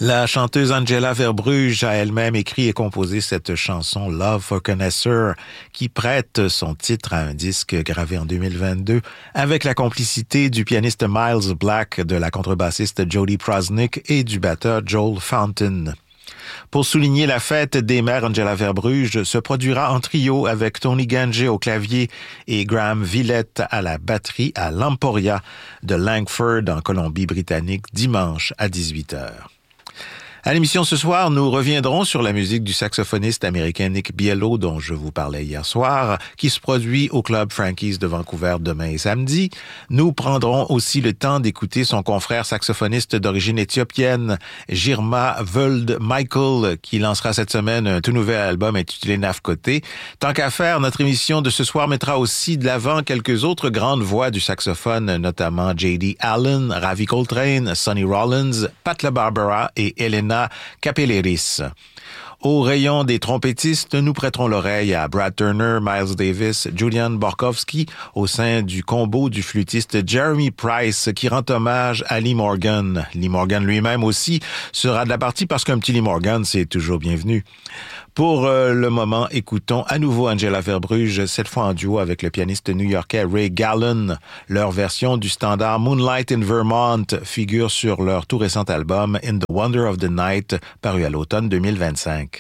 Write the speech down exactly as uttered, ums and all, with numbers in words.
La chanteuse Angela Verbrugge a elle-même écrit et composé cette chanson Love for Connoisseur qui prête son titre à un disque gravé en deux mille vingt-deux avec la complicité du pianiste Miles Black, de la contrebassiste Jody Prosnick et du batteur Joel Fountain. Pour souligner la fête des mères, Angela Verbrugge se produira en trio avec Tony Gange au clavier et Graham Villette à la batterie à l'Emporia de Langford en Colombie-Britannique dimanche à dix-huit heures. À l'émission ce soir, nous reviendrons sur la musique du saxophoniste américain Nick Bielo, dont je vous parlais hier soir, qui se produit au Club Frankie's de Vancouver demain et samedi. Nous prendrons aussi le temps d'écouter son confrère saxophoniste d'origine éthiopienne, Jirma Völd Michael, qui lancera cette semaine un tout nouvel album intitulé Nafkoté. Tant qu'à faire, notre émission de ce soir mettra aussi de l'avant quelques autres grandes voix du saxophone, notamment J D Allen, Ravi Coltrane, Sonny Rollins, Pat LaBarbera et Elena Capelleris. Au rayon des trompettistes, nous prêterons l'oreille à Brad Turner, Miles Davis, Julian Borkowski au sein du combo du flûtiste Jeremy Price qui rend hommage à Lee Morgan. Lee Morgan lui-même aussi sera de la partie parce qu'un petit Lee Morgan, c'est toujours bienvenu. Pour euh, le moment, écoutons à nouveau Angela Verbrugge, cette fois en duo avec le pianiste new-yorkais Ray Gallen. Leur version du standard Moonlight in Vermont figure sur leur tout récent album In the Wonder of the Night, paru à l'automne deux mille vingt-cinq.